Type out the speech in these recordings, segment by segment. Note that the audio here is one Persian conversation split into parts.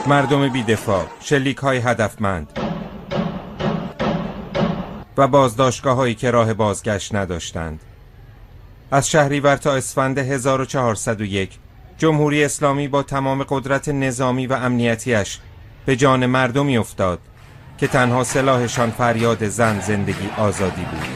مردم بی‌دفاع، شلیک‌های هدفمند و بازداشتگاه‌هایی که راه بازگشت نداشتند. از شهریور تا اسفند 1401 جمهوری اسلامی با تمام قدرت نظامی و امنیتیش به جان مردمی افتاد که تنها سلاحشان فریاد زن زندگی آزادی بود.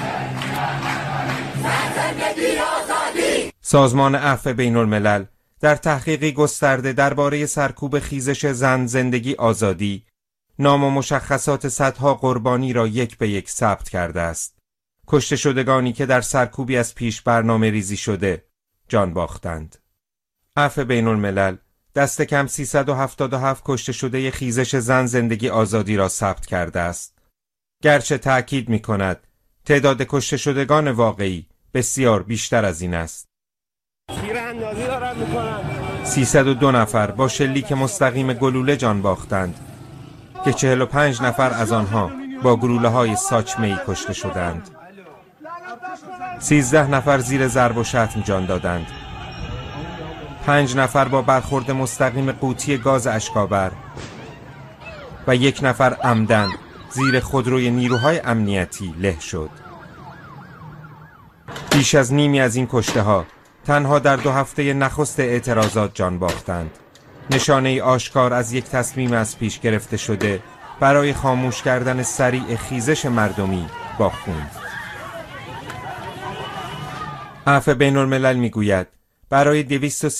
سازمان عفو بین الملل در تحقیقی گسترده درباره سرکوب خیزش زن زندگی آزادی نام و مشخصات صدها قربانی را یک به یک ثبت کرده است. کشته شدگانی که در سرکوبی از پیش برنامه ریزی شده جان باختند. عفو بین الملل دست کم 377 کشته شده خیزش زن زندگی آزادی را ثبت کرده است. گرچه تأکید می کند تعداد کشته شدگان واقعی بسیار بیشتر از این است. 302 نفر با شلیک مستقیم گلوله جان باختند که 45 نفر از آنها با گلوله‌های ساچمه‌ای کشته شدند. 13 نفر زیر ضرب و شتم جان دادند. 5 نفر با برخورد مستقیم قوطی گاز اشک‌آور و 1 نفر عمدن زیر خودروی نیروهای امنیتی له شد. بیش از نیمی از این کشته‌ها تنها در 2 هفته نخست اعتراضات جان باختند. نشانه آشکار از یک تصمیم از پیش گرفته شده برای خاموش کردن سریع خیزش مردمی با خون. عفو بین الملل میگوید برای 230